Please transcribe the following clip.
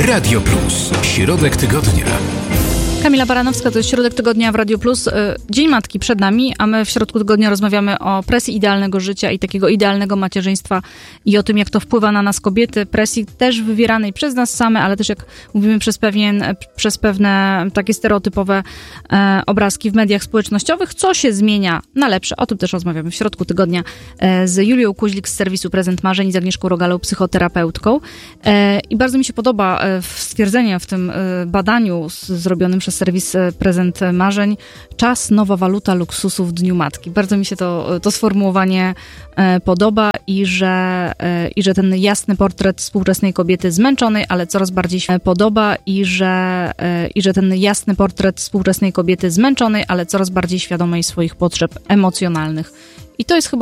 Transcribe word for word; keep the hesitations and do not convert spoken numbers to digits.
Radio Plus. Środek tygodnia. Kamila Baranowska, to jest Środek Tygodnia w Radio Plus. Dzień Matki przed nami, a my w środku tygodnia rozmawiamy o presji idealnego życia i takiego idealnego macierzyństwa i o tym, jak to wpływa na nas kobiety. Presji też wywieranej przez nas same, ale też, jak mówimy, przez, pewien, przez pewne takie stereotypowe e, obrazki w mediach społecznościowych. Co się zmienia na lepsze? O tym też rozmawiamy w Środku Tygodnia e, z Julią Kuźlik z serwisu Prezent Marzeń i z Agnieszką Rogalą, psychoterapeutką. E, I bardzo mi się podoba e, stwierdzenie w tym e, badaniu z, zrobionym przez serwis Prezent Marzeń. Czas, nowa waluta luksusu w Dniu Matki. Bardzo mi się to, to sformułowanie e, podoba i że, e, i że ten jasny portret współczesnej kobiety zmęczonej, ale coraz bardziej się podoba i że, e, i że ten jasny portret współczesnej kobiety zmęczonej, ale coraz bardziej świadomej swoich potrzeb emocjonalnych. I to jest chyba